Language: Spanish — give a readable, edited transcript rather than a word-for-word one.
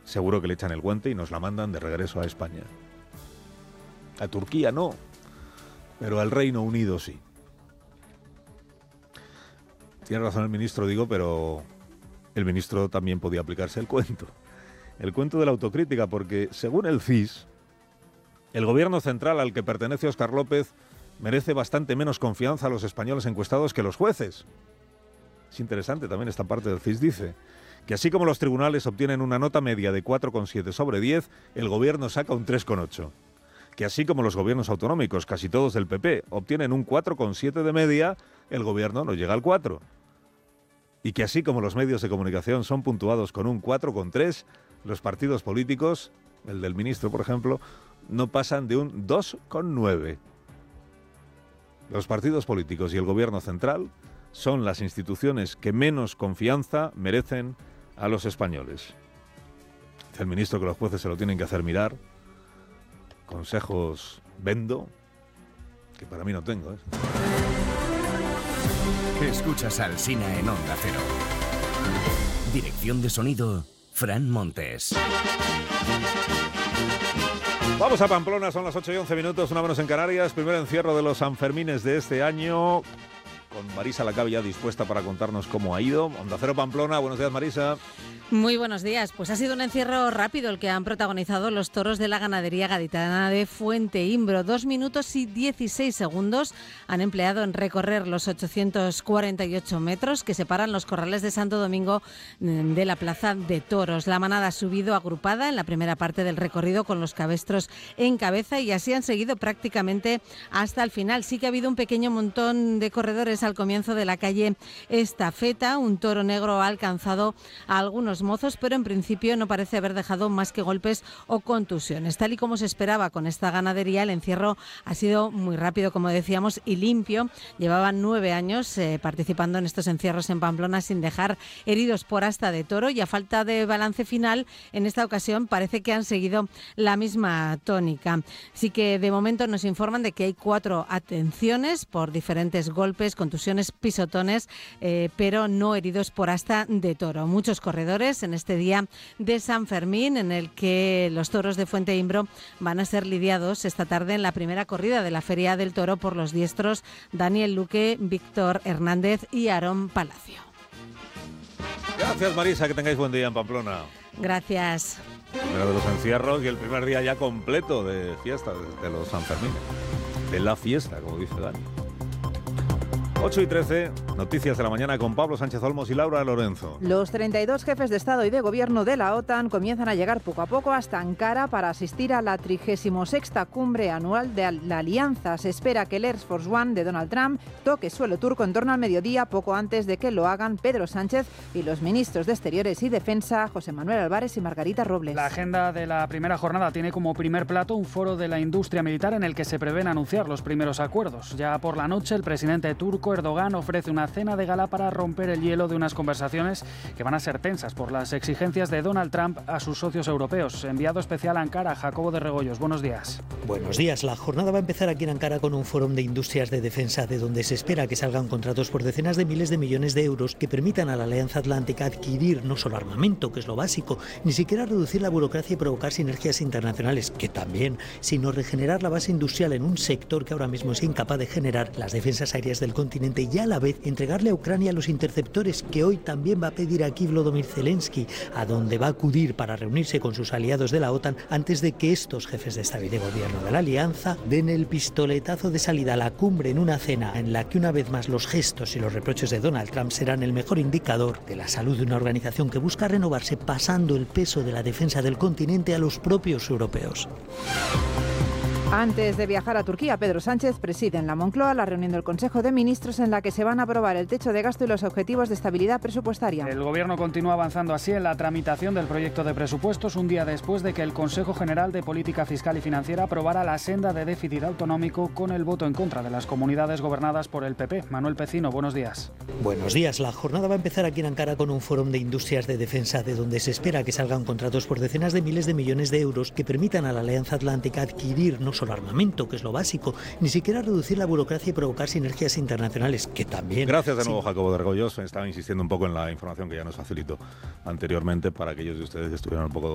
seguro que le echan el guante y nos la mandan de regreso a España. A Turquía no, pero al Reino Unido sí. Tiene razón el ministro, digo, pero el ministro también podía aplicarse el cuento. El cuento de la autocrítica, porque según el CIS, el gobierno central al que pertenece Óscar López merece bastante menos confianza a los españoles encuestados que los jueces. Es interesante también esta parte del CIS, dice que así como los tribunales obtienen una nota media de 4,7 sobre 10, el gobierno saca un 3,8. Que así como los gobiernos autonómicos, casi todos del PP, obtienen un 4,7 de media, el gobierno no llega al 4. Y que así como los medios de comunicación son puntuados con un 4,3, los partidos políticos, el del ministro por ejemplo, no pasan de un 2,9. Los partidos políticos y el gobierno central son las instituciones que menos confianza merecen a los españoles. Dice el ministro que los jueces se lo tienen que hacer mirar. Consejos vendo, que para mí no tengo, ¿eh? Escuchas a Alsina en Onda Cero. Dirección de sonido, Fran Montes. Vamos a Pamplona, son las 8:11, una menos en Canarias. Primer encierro de los Sanfermines de este año, con Marisa Lacabe ya dispuesta para contarnos cómo ha ido. Onda Cero Pamplona, buenos días Marisa. Muy buenos días. Pues ha sido un encierro rápido el que han protagonizado los toros de la ganadería gaditana de Fuente Imbro. 2 minutos y 16 segundos han empleado en recorrer los 848 metros que separan los corrales de Santo Domingo de la plaza de toros. La manada ha subido agrupada en la primera parte del recorrido con los cabestros en cabeza y así han seguido prácticamente hasta el final. Sí que ha habido un pequeño montón de corredores al comienzo de la calle Estafeta. Un toro negro ha alcanzado a algunos mozos, pero en principio no parece haber dejado más que golpes o contusiones. Tal y como se esperaba con esta ganadería, el encierro ha sido muy rápido, como decíamos, y limpio. Llevaban 9 años participando en estos encierros en Pamplona sin dejar heridos por asta de toro, y a falta de balance final, en esta ocasión parece que han seguido la misma tónica. Así que de momento nos informan de que hay 4 atenciones por diferentes golpes, contusiones, pisotones, pero no heridos por asta de toro. Muchos corredores en este día de San Fermín, en el que los toros de Fuente Imbro van a ser lidiados esta tarde en la primera corrida de la Feria del Toro por los diestros Daniel Luque, Víctor Hernández y Aarón Palacio. Gracias Marisa, que tengáis buen día en Pamplona. Gracias. Primero de los encierros y el primer día ya completo de fiesta de los San Fermín. De la fiesta, como dice Dani. 8:13, noticias de la mañana con Pablo Sánchez Olmos y Laura Lorenzo. Los 32 jefes de Estado y de Gobierno de la OTAN comienzan a llegar poco a poco hasta Ankara para asistir a la 36ª cumbre anual de la Alianza. Se espera que el Air Force One de Donald Trump toque suelo turco en torno al mediodía, poco antes de que lo hagan Pedro Sánchez y los ministros de Exteriores y Defensa, José Manuel Álvarez y Margarita Robles. La agenda de la primera jornada tiene como primer plato un foro de la industria militar en el que se prevén anunciar los primeros acuerdos. Ya por la noche, el presidente turco Erdogan ofrece una cena de gala para romper el hielo de unas conversaciones que van a ser tensas por las exigencias de Donald Trump a sus socios europeos. Enviado especial a Ankara, Jacobo de Regoyos. Buenos días. Buenos días. La jornada va a empezar aquí en Ankara con un foro de industrias de defensa de donde se espera que salgan contratos por decenas de miles de millones de euros que permitan a la Alianza Atlántica adquirir no solo armamento, que es lo básico, ni siquiera reducir la burocracia y provocar sinergias internacionales, que también, sino regenerar la base industrial en un sector que ahora mismo es incapaz de generar las defensas aéreas del continente y a la vez entregarle a Ucrania los interceptores que hoy también va a pedir aquí Volodymyr Zelensky, a donde va a acudir para reunirse con sus aliados de la OTAN antes de que estos jefes de Estado y de Gobierno de la Alianza den el pistoletazo de salida a la cumbre en una cena en la que una vez más los gestos y los reproches de Donald Trump serán el mejor indicador de la salud de una organización que busca renovarse pasando el peso de la defensa del continente a los propios europeos. Antes de viajar a Turquía, Pedro Sánchez preside en la Moncloa la reunión del Consejo de Ministros en la que se van a aprobar el techo de gasto y los objetivos de estabilidad presupuestaria. El Gobierno continúa avanzando así en la tramitación del proyecto de presupuestos un día después de que el Consejo General de Política Fiscal y Financiera aprobara la senda de déficit autonómico con el voto en contra de las comunidades gobernadas por el PP. Manuel Pecino, buenos días. Buenos días. La jornada va a empezar aquí en Ankara con un foro de industrias de defensa de donde se espera que salgan contratos por decenas de miles de millones de euros que permitan a la Alianza Atlántica adquirir no solo armamento, que es lo básico, ni siquiera reducir la burocracia y provocar sinergias internacionales, que también... Gracias de nuevo, Jacobo de Regoyos. Estaba insistiendo un poco en la información que ya nos facilitó anteriormente para aquellos de ustedes que estuvieran un poco